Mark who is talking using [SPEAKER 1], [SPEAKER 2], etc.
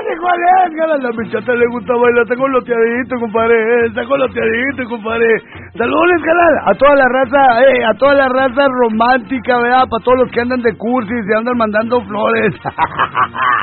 [SPEAKER 1] cuál es, cara. La muchacha le gusta bailar, está coloteadito, compadre. Está coloteadito, compadre. Saludos, canal. A toda la raza romántica, ¿verdad? Para todos los que andan de cursis y andan mandando flores.